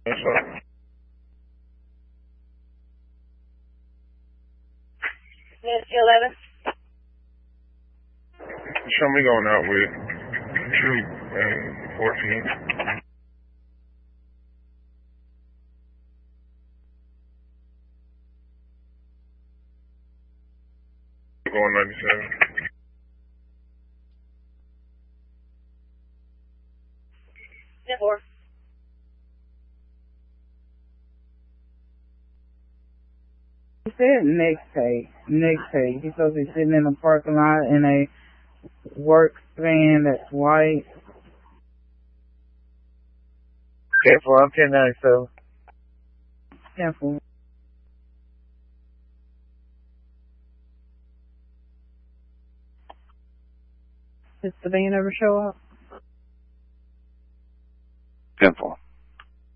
What's up? Nancy 11. Show me going out with Troop and 14. Going 97. 4. He said next page. He's supposed to be sitting in a parking lot in a work van that's white. Careful, I'm 1097. Careful. Does the van ever show up? Simple.